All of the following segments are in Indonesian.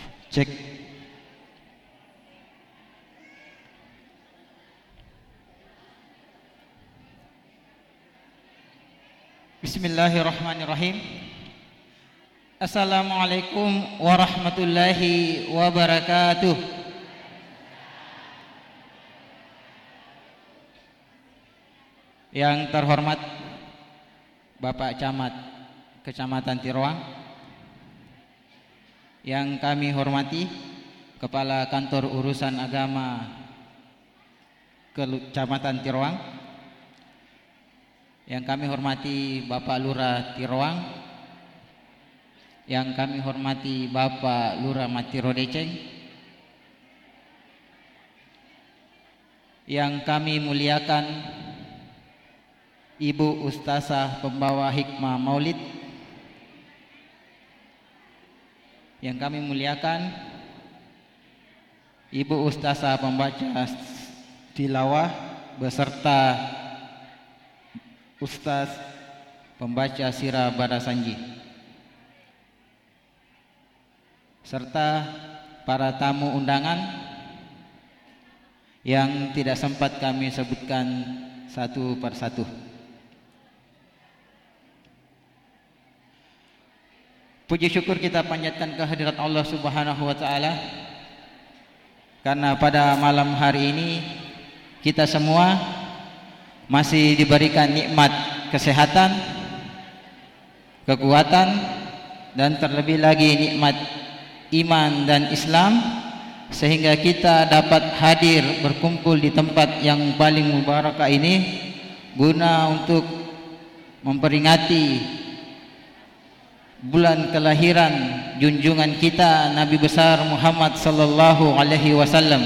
Cek. Bismillahirrahmanirrahim. Assalamualaikum warahmatullahi wabarakatuh. Yang terhormat Bapak Camat Kecamatan Tiroang, yang kami hormati Kepala Kantor Urusan Agama Kecamatan Tiroang, yang kami hormati Bapak Lurah Tiroang, yang kami hormati Bapak Lurah Matiro Deceng, yang kami muliakan Ibu Ustazah pembawa hikmah Maulid, yang kami muliakan Ibu Ustazah pembaca tilawah beserta Ustaz pembaca sirah Badasanji, serta para tamu undangan yang tidak sempat kami sebutkan satu persatu. Puji syukur kita panjatkan kehadirat Allah Subhanahu wa taala, karena pada malam hari ini kita semua masih diberikan nikmat kesehatan, kekuatan, dan terlebih lagi nikmat iman dan Islam, sehingga kita dapat hadir berkumpul di tempat yang paling mubarakah ini guna untuk memperingati bulan kelahiran junjungan kita Nabi besar Muhammad sallallahu alaihi wasallam.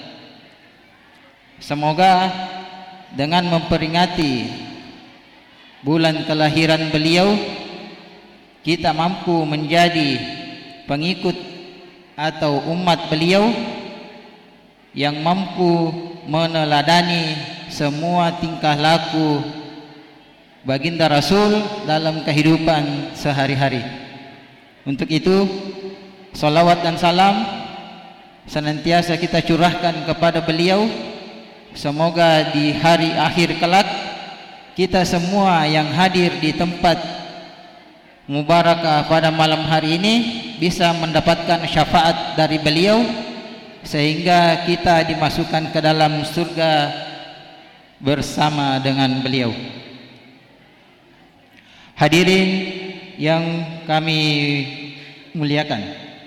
Semoga dengan memperingati bulan kelahiran beliau, kita mampu menjadi pengikut atau umat beliau yang mampu meneladani semua tingkah laku baginda Rasul dalam kehidupan sehari-hari. Untuk itu, salawat dan salam senantiasa kita curahkan kepada beliau. Semoga di hari akhir kelak kita semua yang hadir di tempat mubarakah pada malam hari ini bisa mendapatkan syafaat dari beliau, sehingga kita dimasukkan ke dalam surga bersama dengan beliau. Hadirin yang kami muliakan,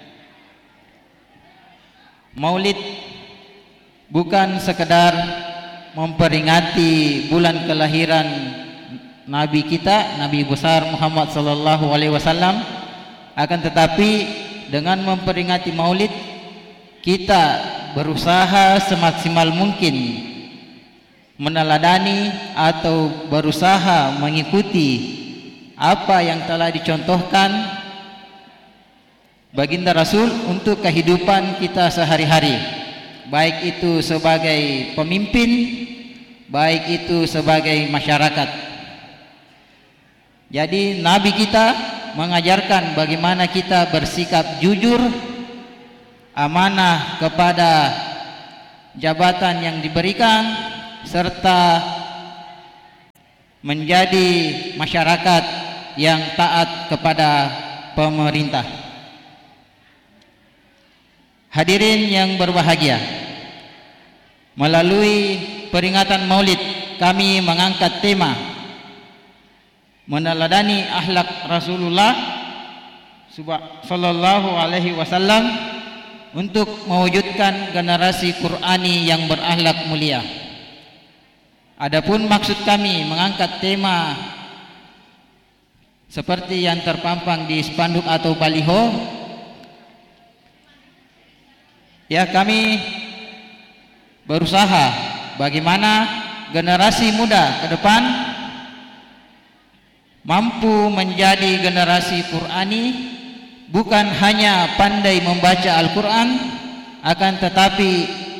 Maulid bukan sekedar memperingati bulan kelahiran Nabi kita, Nabi besar Muhammad sallallahu alaihi wasallam, akan tetapi dengan memperingati Maulid kita berusaha semaksimal mungkin meneladani atau berusaha mengikuti apa yang telah dicontohkan baginda Rasul untuk kehidupan kita sehari-hari, baik itu sebagai pemimpin, baik itu sebagai masyarakat. Jadi Nabi kita mengajarkan bagaimana kita bersikap jujur, amanah kepada jabatan yang diberikan, serta menjadi masyarakat yang taat kepada pemerintah. Hadirin yang berbahagia, melalui peringatan Maulid kami mengangkat tema meneladani akhlak Rasulullah sallallahu alaihi wasallam untuk mewujudkan generasi Qur'ani yang berakhlak mulia. Adapun maksud kami mengangkat tema seperti yang terpampang di spanduk atau baliho, ya, kami berusaha bagaimana generasi muda ke depan mampu menjadi generasi Qur'ani, bukan hanya pandai membaca Al-Quran, akan tetapi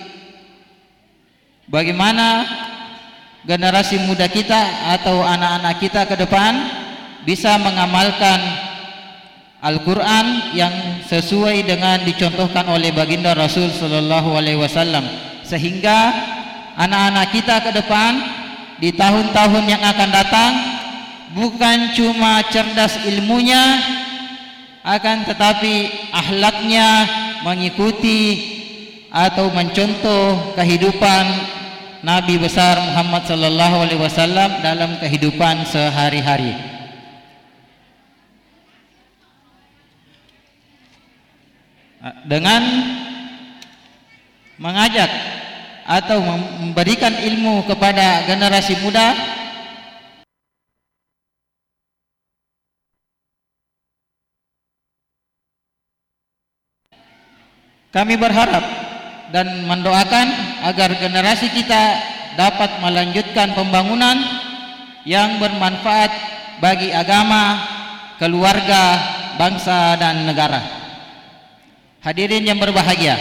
bagaimana generasi muda kita atau anak-anak kita ke depan bisa mengamalkan Al-Quran yang sesuai dengan dicontohkan oleh baginda Rasul sallallahu alaihi wasallam, sehingga anak-anak kita ke depan di tahun-tahun yang akan datang bukan cuma cerdas ilmunya, akan tetapi akhlaknya mengikuti atau mencontoh kehidupan Nabi besar Muhammad sallallahu alaihi wasallam dalam kehidupan sehari-hari. Dengan mengajak atau memberikan ilmu kepada generasi muda, kami berharap dan mendoakan agar generasi kita dapat melanjutkan pembangunan yang bermanfaat bagi agama, keluarga, bangsa dan negara. Hadirin yang berbahagia,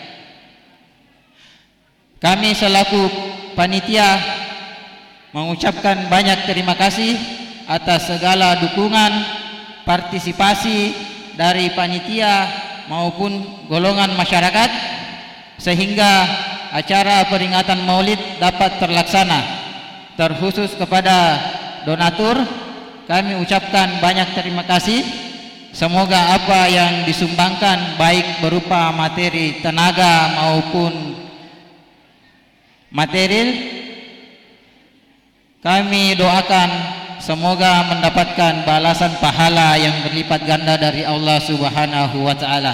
kami selaku panitia mengucapkan banyak terima kasih atas segala dukungan, partisipasi dari panitia maupun golongan masyarakat, sehingga acara peringatan Maulid dapat terlaksana. Terkhusus kepada donatur, kami ucapkan banyak terima kasih. Semoga apa yang disumbangkan baik berupa materi, tenaga maupun material, kami doakan semoga mendapatkan balasan pahala yang berlipat ganda dari Allah Subhanahu wa taala.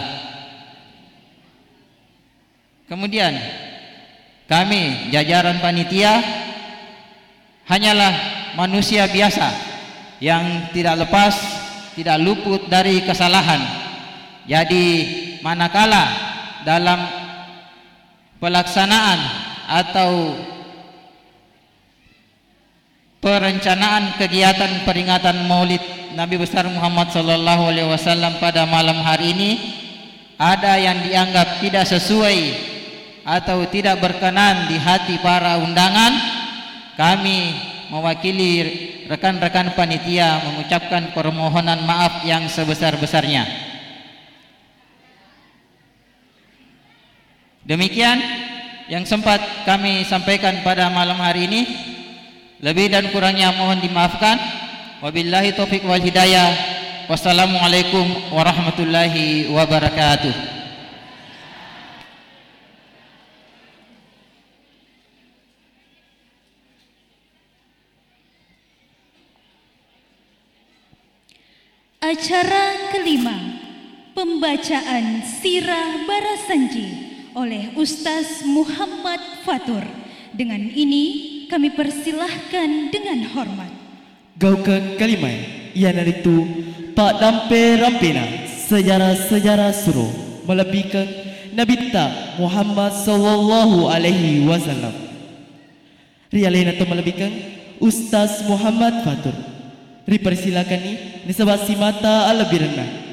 Kemudian kami jajaran panitia hanyalah manusia biasa yang tidak luput dari kesalahan. Jadi manakala dalam pelaksanaan atau perencanaan kegiatan peringatan Maulid Nabi besar Muhammad sallallahu alaihi wasallam pada malam hari ini ada yang dianggap tidak sesuai atau tidak berkenan di hati para undangan, kami mewakili rekan-rekan panitia mengucapkan permohonan maaf yang sebesar-besarnya. Demikian yang sempat kami sampaikan pada malam hari ini. Lebih dan kurangnya mohon dimaafkan. Wabillahi taufiq wal hidayah. Wassalamualaikum warahmatullahi wabarakatuh. Acara kelima, pembacaan Sirah Barasanji oleh Ustaz Muhammad Fatur. Dengan ini kami persilahkan dengan hormat. Gaukan kelima, iaitu Pak Dampe Rampina, sejarah-sejarah suruh melebihkan Nabi Tak Muhammad sallallahu alaihi wasallam. Rialain atau melebihkan Ustaz Muhammad Fatur. Dipersilakan ni disebab si mata lebih rendah.